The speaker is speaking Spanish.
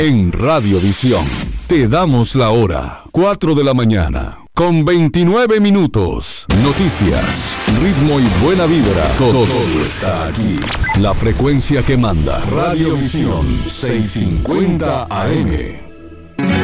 En Radiovisión te damos la hora, 4 de la mañana, con 29 minutos. Noticias, ritmo y buena vibra. Todo está aquí. La frecuencia que manda. Radiovisión 650 AM.